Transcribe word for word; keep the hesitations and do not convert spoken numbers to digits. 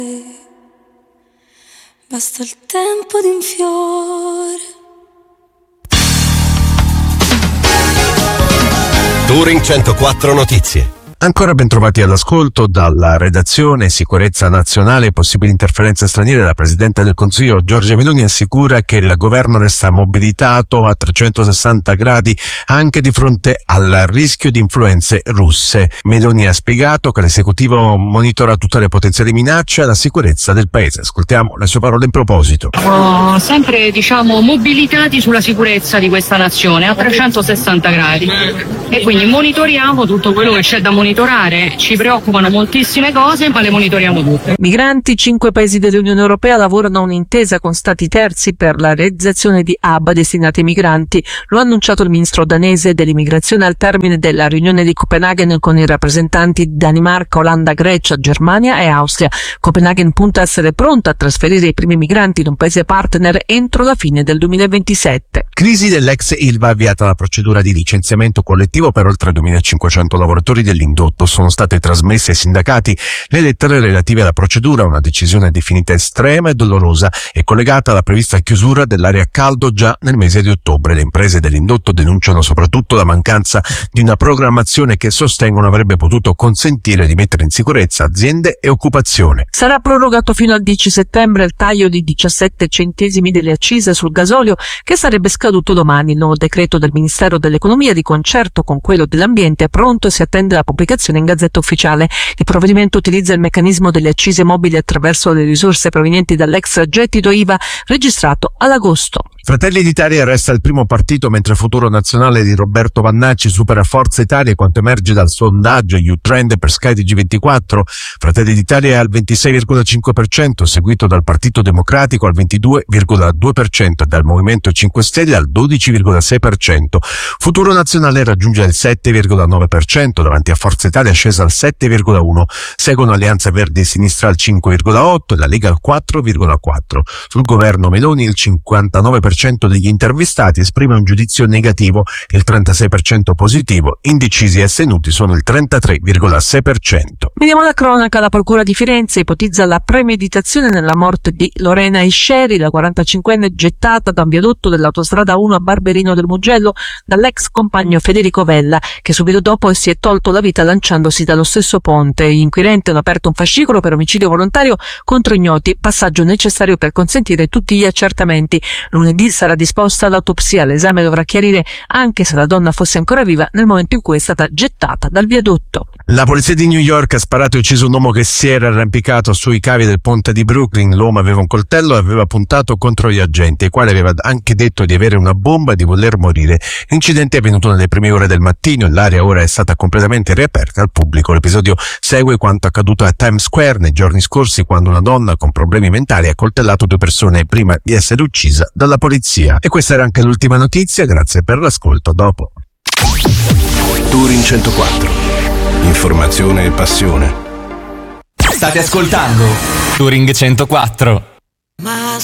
Basta il tempo di un fiore. Touring centoquattro Notizie. Ancora ben trovati all'ascolto dalla redazione Sicurezza Nazionale e possibili interferenze straniere. La Presidente del Consiglio Giorgia Meloni assicura che il governo resta mobilitato a trecentosessanta gradi anche di fronte al rischio di influenze russe. Meloni ha spiegato che l'esecutivo monitora tutte le potenziali minacce alla sicurezza del paese. Ascoltiamo le sue parole in proposito. Siamo sempre, diciamo, mobilitati sulla sicurezza di questa nazione a trecentosessanta gradi e quindi monitoriamo tutto quello che c'è da monitorare. Ci preoccupano moltissime cose, ma le monitoriamo tutte. Migranti, cinque paesi dell'Unione Europea lavorano a un'intesa con stati terzi per la realizzazione di hub destinati ai migranti. Lo ha annunciato il ministro danese dell'immigrazione al termine della riunione di Copenaghen con i rappresentanti di Danimarca, Olanda, Grecia, Germania e Austria. Copenaghen punta a essere pronta a trasferire i primi migranti in un paese partner entro la fine del duemilaventisette. Crisi dell'ex Ilva, avviata la procedura di licenziamento collettivo per oltre duemilacinquecento lavoratori dell'indotto. Sono state trasmesse ai sindacati le lettere relative alla procedura, una decisione definita estrema e dolorosa e collegata alla prevista chiusura dell'area a caldo già nel mese di ottobre. Le imprese dell'indotto denunciano soprattutto la mancanza di una programmazione che sostengono avrebbe potuto consentire di mettere in sicurezza aziende e occupazione. Sarà prorogato fino al dieci settembre il taglio di diciassette centesimi delle accise sul gasolio che sarebbe scaduto domani. Il nuovo decreto del Ministero dell'Economia, di concerto con quello dell'Ambiente, è pronto e si attende la pubblicazione in Gazzetta Ufficiale. Il provvedimento utilizza il meccanismo delle accise mobili attraverso le risorse provenienti dall'extragettito I V A registrato ad agosto. Fratelli d'Italia resta il primo partito, mentre Futuro Nazionale di Roberto Vannacci supera Forza Italia, quanto emerge dal sondaggio U-Trend per Sky T G ventiquattro. Fratelli d'Italia è al ventisei virgola cinque per cento, seguito dal Partito Democratico al ventidue virgola due per cento e dal Movimento cinque Stelle al dodici virgola sei per cento. Futuro Nazionale raggiunge il sette virgola nove per cento, davanti a Forza Italia scesa al sette virgola uno per cento. Seguono Alleanza Verdi e Sinistra al cinque virgola otto per cento e la Lega al quattro virgola quattro per cento. Sul governo Meloni il cinquantanove per cento degli intervistati esprime un giudizio negativo, il trentasei per cento positivo, indecisi e astenuti sono il trentatré virgola sei per cento. Vediamo la cronaca. La Procura di Firenze ipotizza la premeditazione nella morte di Lorena Isceri, la quarantacinquenne gettata da un viadotto dell'autostrada uno a Barberino del Mugello dall'ex compagno Federico Vella, che subito dopo si è tolto la vita lanciandosi dallo stesso ponte. Gli inquirenti hanno aperto un fascicolo per omicidio volontario contro ignoti, passaggio necessario per consentire tutti gli accertamenti. Lunedì sarà disposta l'autopsia. L'esame dovrà chiarire anche se la donna fosse ancora viva nel momento in cui è stata gettata dal viadotto. La polizia di New York ha sparato e ucciso un uomo che si era arrampicato sui cavi del ponte di Brooklyn. L'uomo aveva un coltello e aveva puntato contro gli agenti, ai quali aveva anche detto di avere una bomba e di voler morire. L'incidente è avvenuto nelle prime ore del mattino e l'area ora è stata completamente riaperta al pubblico. L'episodio segue quanto accaduto a Times Square nei giorni scorsi, quando una donna con problemi mentali ha coltellato due persone prima di essere uccisa dalla polizia. E questa era anche l'ultima notizia, grazie per l'ascolto, dopo. Touring centoquattro. Informazione e passione. State ascoltando Touring centoquattro.